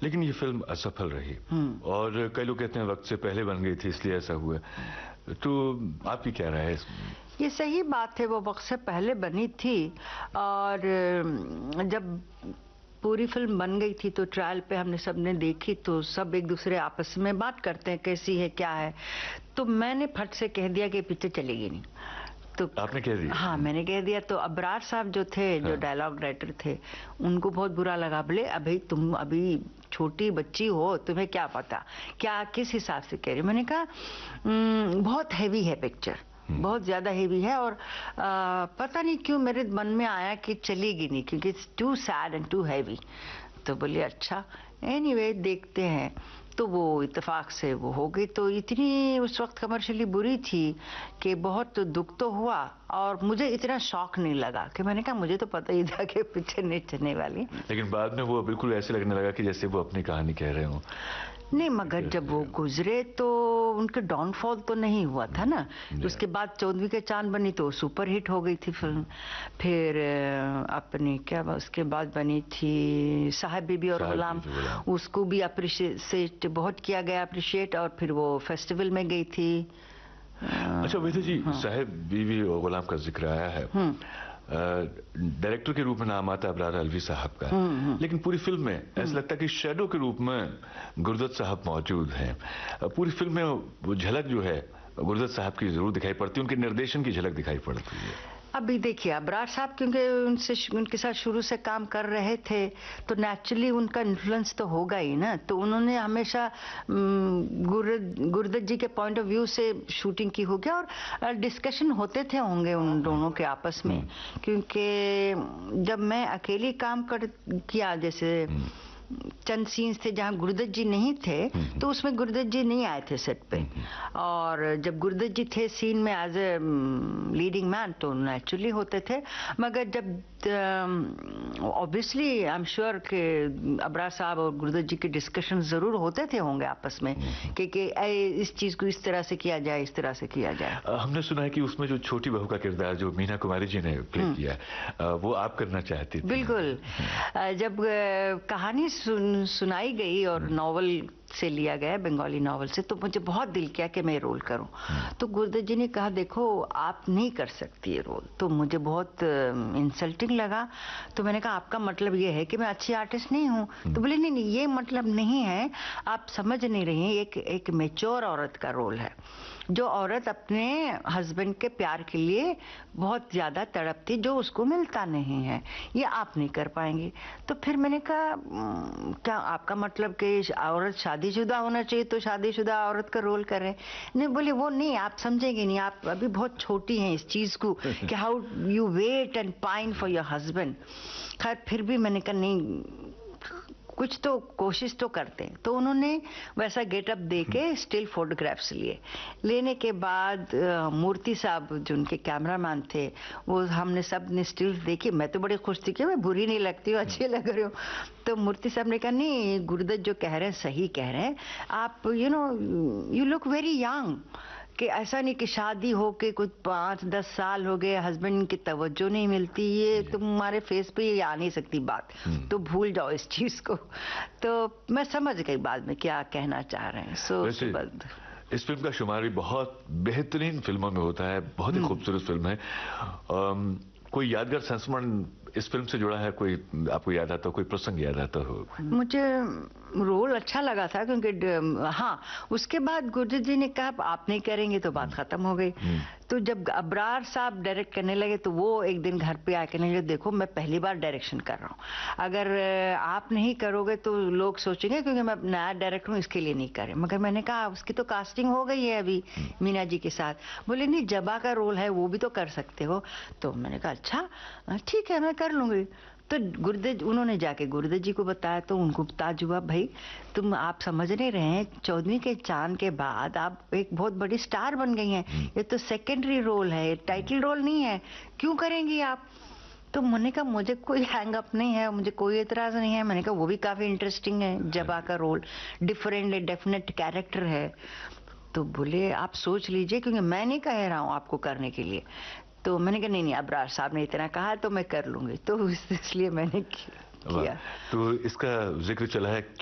लेकिन ये फिल्म असफल रही और कई लोग कहते हैं वक्त से पहले बन गई थी इसलिए ऐसा हुआ। तो आपकी क्या राय है इसमें? ये सही बात है, वो वक्त से पहले बनी थी और जब पूरी फिल्म बन गई थी तो ट्रायल पे हमने सबने देखी तो सब एक दूसरे आपस में बात करते हैं कैसी है क्या है। तो मैंने फट से कह दिया कि पिक्चर चलेगी नहीं। तो आपने कह दिया? हाँ, मैंने कह दिया। तो अबरार साहब जो थे, जो डायलॉग राइटर थे, उनको बहुत बुरा लगा। बोले अभी तुम अभी छोटी बच्ची हो, तुम्हें क्या पता, क्या किस हिसाब से कह रही हो। मैंने कहा बहुत हैवी है पिक्चर, बहुत ज्यादा हेवी है और पता नहीं क्यों मेरे मन में आया कि चलेगी नहीं क्योंकि it's to sad and to heavy. तो बोले अच्छा एनीवे देखते हैं। तो वो इत्तेफाक से वो हो गई। तो इतनी उस वक्त कमर्शियली बुरी थी कि बहुत दुख तो हुआ और मुझे इतना शौक नहीं लगा कि मैंने कहा मुझे तो पता ही था कि पिक्चर नहीं चलने वाली। लेकिन बाद में वो बिल्कुल ऐसे लगने लगा कि जैसे वो अपनी कहानी कह रहे हो। नहीं, मगर जब वो गुजरे तो उनके डाउनफॉल तो नहीं हुआ था ना। तो उसके बाद 14वीं के चांद बनी तो सुपर हिट हो गई थी फिल्म। फिर अपनी क्या उसके बाद बनी थी साहब बीबी और गुलाम, उसको भी अप्रिशिएट बहुत किया गया, अप्रिशिएट। और फिर वो फेस्टिवल में गई थी। अच्छा विद्या जी, साहब बीबी और गुलाम का जिक्र आया है, डायरेक्टर के रूप में नाम आता है अबरार अलवी साहब का, लेकिन पूरी फिल्म में ऐसा लगता है कि शैडो के रूप में गुरदत साहब मौजूद हैं। पूरी फिल्म में वो झलक जो है गुरदत साहब की जरूर दिखाई पड़ती है, उनके निर्देशन की झलक दिखाई पड़ती है। अभी देखिए अबरार साहब क्योंकि उनके साथ शुरू से काम कर रहे थे तो नेचुरली उनका इन्फ्लुएंस तो होगा ही ना। तो उन्होंने हमेशा गुरदत जी के पॉइंट ऑफ व्यू से शूटिंग की होगी और डिस्कशन होते थे होंगे उन दोनों के आपस में। क्योंकि जब मैं अकेली काम किया, जैसे चंद सीन्स थे जहां गुरदत जी नहीं थे तो उसमें गुरदत जी नहीं आए थे सेट पे। और जब गुरदत जी थे सीन में एज ए लीडिंग मैन तो नेचुरली होते थे। मगर जब ऑब्वियसली आई एम श्योर कि अबरार साहब और गुरदत जी के डिस्कशन जरूर होते थे होंगे आपस में कि इस चीज को इस तरह से किया जाए, इस तरह से किया जाए। हमने सुना है कि उसमें जो छोटी बहू का किरदार जो मीना कुमारी जी ने प्ले किया वो आप करना चाहती थी। बिल्कुल। जब कहानी सुनाई गई और नॉवल से लिया गया, बंगाली नॉवल से, तो मुझे बहुत दिल किया कि मैं रोल करूं। तो गुरदत जी ने कहा देखो आप नहीं कर सकती ये रोल। तो मुझे बहुत इंसल्टिंग लगा। तो मैंने कहा आपका मतलब ये है कि मैं अच्छी आर्टिस्ट नहीं हूं? तो बोले नहीं नहीं ये मतलब नहीं है, आप समझ नहीं रही हैं, एक मैच्योर औरत का रोल है। जो औरत अपने हस्बैंड के प्यार के लिए बहुत ज्यादा तड़पती, जो उसको मिलता नहीं है, ये आप नहीं कर पाएंगी। तो फिर मैंने कहा क्या आपका मतलब कि औरत शादीशुदा होना चाहिए तो शादीशुदा औरत का रोल कर रहे हैं? नहीं, बोले वो नहीं, आप समझेंगे नहीं, आप अभी बहुत छोटी हैं इस चीज को कि how you wait and pine for your husband. खैर फिर भी मैंने कहा नहीं, कुछ तो कोशिश तो करते हैं। तो उन्होंने वैसा गेटअप दे के स्टिल फोटोग्राफ्स लिए। लेने के बाद मूर्ति साहब जो उनके कैमरामैन थे, वो हमने सब ने स्टिल्स देखी। मैं तो बड़ी खुश थी कि मैं बुरी नहीं लगती हूँ, अच्छी लग रही हूँ। तो मूर्ति साहब ने कहा नहीं गुरदत जो कह रहे हैं सही कह रहे हैं आप, यू लुक वेरी यंग। कि ऐसा नहीं कि शादी हो के कुछ 5-10 साल हो गए, हस्बैंड की तवज्जो नहीं मिलती, ये तुम्हारे फेस पे ये आ नहीं सकती बात, तो भूल जाओ इस चीज को। तो मैं समझ गई बाद में क्या कहना चाह रहे हैं। इस फिल्म का शुमार भी बहुत बेहतरीन फिल्मों में होता है, बहुत ही खूबसूरत फिल्म है। कोई यादगार संस्मरण इस फिल्म से जुड़ा है, कोई आपको याद आता हो, कोई प्रसंग याद आता हो? मुझे रोल अच्छा लगा था क्योंकि हाँ, उसके बाद गुरदत जी ने कहा आप नहीं करेंगे तो बात खत्म हो गई। तो जब अबरार साहब डायरेक्ट करने लगे तो वो एक दिन घर पे आके कहने लगे देखो मैं पहली बार डायरेक्शन कर रहा हूँ, अगर आप नहीं करोगे तो लोग सोचेंगे क्योंकि मैं नया डायरेक्टर हूँ इसके लिए नहीं करे। मगर मैंने कहा उसकी तो कास्टिंग हो गई है अभी मीना जी के साथ। बोले नहीं जबा का रोल है वो भी तो कर सकते हो। तो मैंने कहा अच्छा ठीक है मैं कर लूंगी। तो गुरदत उन्होंने जाके गुरदत जी को बताया तो उनको ताज हुआ, भाई तुम आप समझ नहीं रहे हैं 14वीं के चांद के बाद आप एक बहुत बड़ी स्टार बन गई हैं, ये तो सेकेंडरी रोल है, टाइटल रोल नहीं है, क्यों करेंगी आप? तो मैंने कहा मुझे कोई हैंग अप नहीं है, मुझे कोई एतराज नहीं है। मैंने कहा वो भी काफी इंटरेस्टिंग है, जबा का रोल डिफरेंट डेफिनेट कैरेक्टर है। तो बोले आप सोच लीजिए क्योंकि मैं नहीं कह रहा हूँ आपको करने के लिए। तो मैंने कहा नहीं नहीं अबरार साहब ने इतना कहा तो मैं कर लूंगी। तो इसलिए मैंने किया। तो इसका जिक्र चला है